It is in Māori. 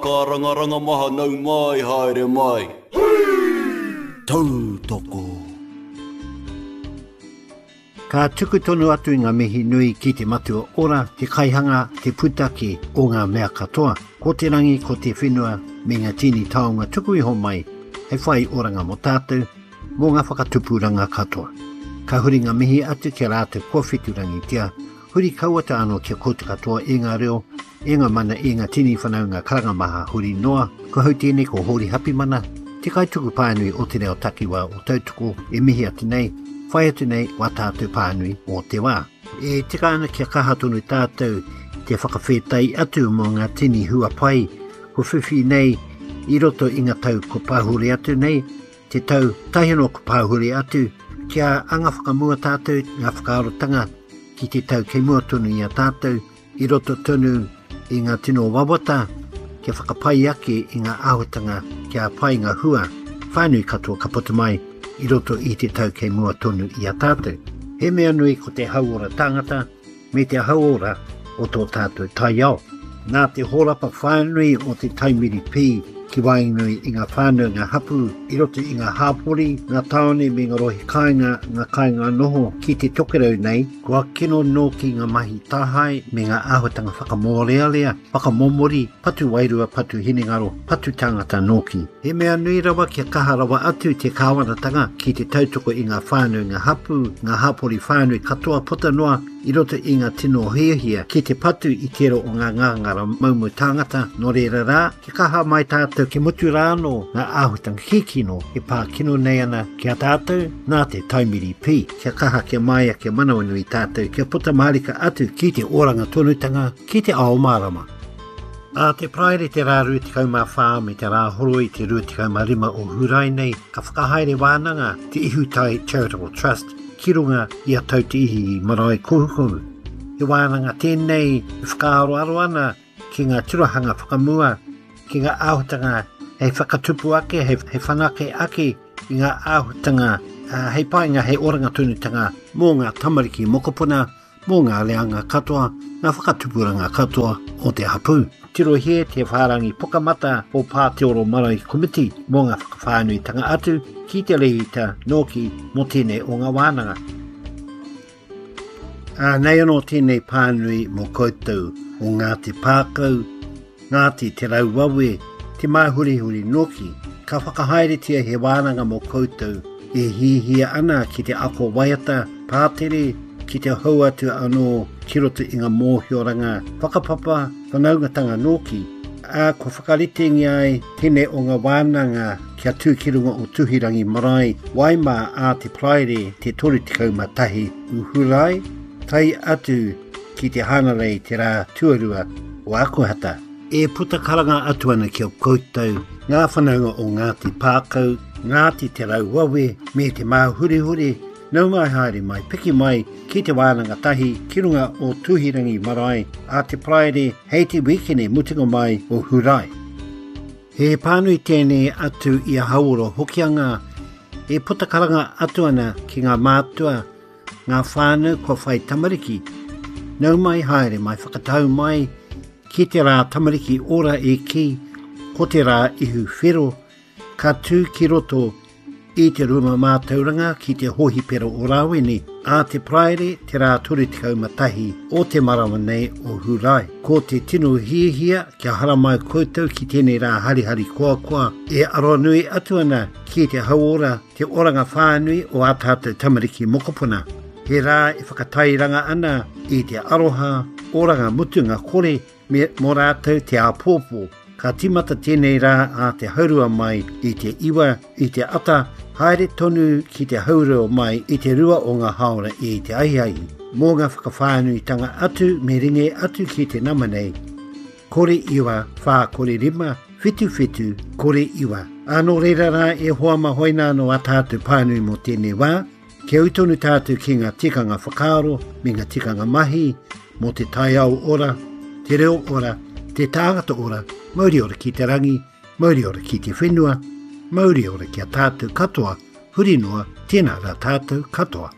whakarangaranga maha nau mai haere mai. Tau toko. Ka tuku tonu atu i ngā mihi nui ki te matua ora, te kaihanga, te putaki o ngā mea katoa. Ko te rangi, ko te whenua, me ngā tini taonga tuku iho mai, he whai oranga mo tātou, mō ngā whakatupuranga katoa. Ka huri ngā mihi atu ke rātou kua whiturangi tia, huri kauata anō kia koutu katoa e ngā reo, e ngā mana e ngā tini whanau ngā karangamaha huri noa, ko hau tēne ko hori hapi mana, te kaituku pānui o te reo takiwa o tautuko e mihi atu nei, whai atu nei wa tātou pānui o te wā. E tika ana kia kaha tonu tātou te whakawhetai atu mō ngā tini hua pai, ko whiwhi nei i roto i ngā tau ko pāhuri atu nei, te tau tahino ko pāhuri atu, kia anga whakamua tātou ngā whakaarotanga ki te tau kei mua tonu i a tātou, i roto tonu i ngā tino wawata, kia whakapai ake i ngā ahotanga kia pai ngā hua, whānui katoa ka puta mai, i roto i te tau kei mua tonu i a tātou. He mea nui ko te hauora tangata, me te hauora o tō tātou tai ao. Nā te horapa whānui o te taimiri pī, ki wainui i ngā whānau ngā hapu, i roto i ngā hāpori, ngā taone me ngā rohi kāinga noho ki te tokerau nei, kua kino no ki ngā mahi tāhai me ngā āhotanga whakamōrealea, whakamomori, patu wairua, patu hinengaro, patu tangata noki. He mea nui rawa kia kaha rawa atu te kāwanatanga ki te tautoko i ngā whānau ngā hapu, ngā hāpori whānui katoa puta noa, i roto i ngā tino hiahia ki te patu i tero o ngā ngāngara maumu tāngata no reira rā, ki kaha mai tātou ke mutu rāno ngā āhutanga hikino e pā kino nei ana kia tātou nā te taimiri pī. Kia kaha kia maia kia manawanui tātou kia puta marika atu ki te oranga tonutanga ki te aomārama. A te praere te rā rutikau mā whā me te rā horo i te rutikau mā rima o hurai nei, ka whakahaere wānanga te Ihutai Charitable Trust ki runga i a tau te ihi i marae kuhukohu. He wānanga tēnei i whakaaro ana ki ngā turahanga whakamua, ki ngā āhutanga hei whakatupu ake, hei whanake ake i ngā āhutanga, hei painga hei oranga tunutanga mō ngā tamariki mokopuna, mō ngā leanga katoa, ngā whakatupuranga katoa o te hapu. Tiro he te whārangi pokamata o Pāteoro Marae Komiti mō ngā whakawhānui tanga atu ki te rehita noki mo tēnei o ngā wānanga. Nei anō tēnei pānui mō koutou o Ngāti Pākau, Ngāti Te Rauwawe, te māhurihuri noki, ka whakahaeretia he wānanga mō koutou e hihia ana ki te ako waiata, pātere, ki te hau atu anō ki roto i ngā mōhioranga, whakapapa, whanaungatanga noki, ko whakaritengi ai tēnei o ngā wānanga kia tūkirunga o Tuhirangi Marae, Waimā a te praere te torutikau matahi uhurai, tai atu ki te hanarei te rā tuarua o Akuhata. E puta karanga atu ana ki o koutou, ngā whanaunga o Ngāti Pākau, Ngāti Te Rauwawe, me te māhurihuri, nau mai haere mai, piki mai ki te wānanga tahi ki runga o Tuhirangi Marae a te praere hei te wikene mutinga mai o Hurai. He pānui tēnei atu i a hauoro hokianga, e putakaranga atu ana ki ngā mātua, ngā whānau kua whai tamariki. Nau mai haere mai whakatau mai ki te rā tamariki ora e ki, ko te rā ihu whero, ka tū ki roto i te ruma mātauranga ki te hohi pero o Rawene, a te praere te rā torutikau matahi o te marawa nei o Hurai. Ko te tino hiahia kia haramai koutou ki tēnei rā harihari koa, e aroa nui atu ana ki te hauora te oranga whānui o a tātou tamariki mokopuna. He rā e whakatairanga ana i te aroha, oranga mutunga kore me mō rātou te āpōpō. Ka timata tēnei rā a te haurua mai i te iwa, i te ata, haere tonu ki te haurua mai i te rua o ngā haora i te aiahi. Mō ngā whakawhānui tanga atu me ringe atu ki te namanei. Kore iwa, whā kore rima, whitu whitu, kore iwa. Anō reira rā e hoa mahoina no a tātou pānui mo tēnei wā, ke uitonu tātou ki ngā tikanga whakaaro, me ngā tikanga mahi, mo te tai au ora, te reo ora, te tāngata ora, mauri ora ki te rangi, mauri ora ki te whenua, mauri ora ki a tātou katoa, huri noa, tēnā rā tātou katoa.